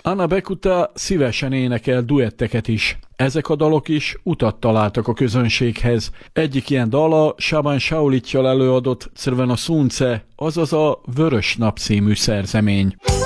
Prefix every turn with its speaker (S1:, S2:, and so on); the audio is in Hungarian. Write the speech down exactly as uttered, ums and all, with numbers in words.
S1: Anna Bekuta szívesen énekel duetteket is. Ezek a dalok is utat találtak a közönséghez. Egyik ilyen dala Shaban Shaulitjal előadott Crveno sunce, azaz a Vörös nap című szerzemény.